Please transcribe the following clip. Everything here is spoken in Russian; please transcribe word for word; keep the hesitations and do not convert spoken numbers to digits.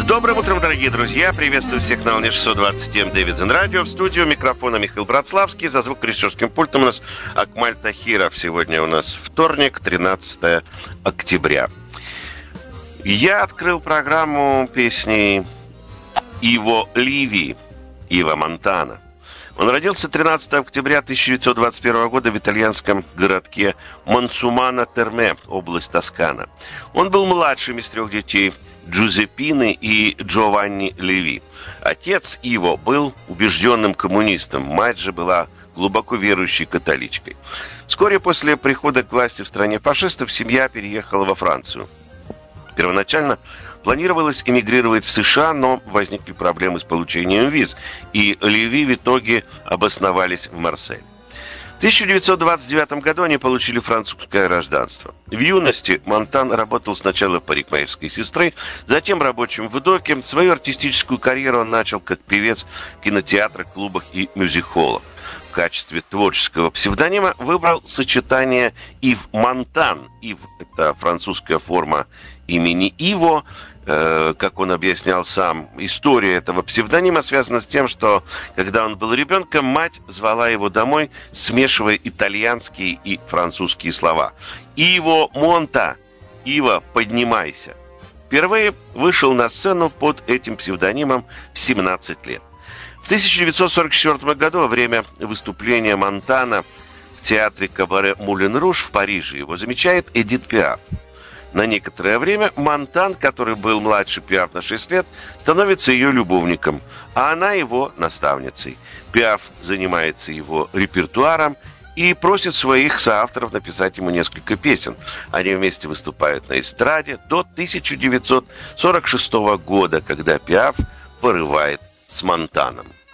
Добрым утром, дорогие друзья. Приветствую всех на волне шестьсот двадцать эм Дэвидсон Радио. В студию микрофона Михаил Братславский. За звукорежиссерским пультом у нас Акмаль Тахиров. Сегодня у нас вторник, тринадцатое октября. Я открыл программу песней Иво Ливи, Иво Монтана. Он родился тринадцатого октября тысяча девятьсот двадцать первого года в итальянском городке Монсумано-Терме, область Тоскана. Он был младшим из трех детей Джузеппины и Джованни Леви. Отец Иво был убежденным коммунистом, мать же была глубоко верующей католичкой. Вскоре после прихода к власти в стране фашистов семья переехала во Францию. Первоначально планировалось эмигрировать в США, но возникли проблемы с получением виз, и Леви в итоге обосновались в Марселе. В тысяча девятьсот двадцать девятом году они получили французское гражданство. В юности Монтан работал сначала парикмахерской сестрой, затем рабочим в доке. Свою артистическую карьеру он начал как певец в кинотеатрах, клубах и мюзик-холлах. В качестве творческого псевдонима выбрал сочетание Ив Монтан. Ив – это французская форма имени Иво. Э, как он объяснял сам, история этого псевдонима связана с тем, что когда он был ребенком, мать звала его домой, смешивая итальянские и французские слова. Иво Монта, Иво, поднимайся. Впервые вышел на сцену под этим псевдонимом в семнадцать лет. В тысяча девятьсот сорок четвёртом году, во время выступления Монтана в театре кабаре Мулен Руж в Париже, его замечает Эдит Пиаф. На некоторое время Монтан, который был младше Пиаф на шесть лет, становится ее любовником, а она его наставницей. Пиаф занимается его репертуаром и просит своих соавторов написать ему несколько песен. Они вместе выступают на эстраде до тысяча девятьсот сорок шестого года, когда Пиаф порывает с Монтаном.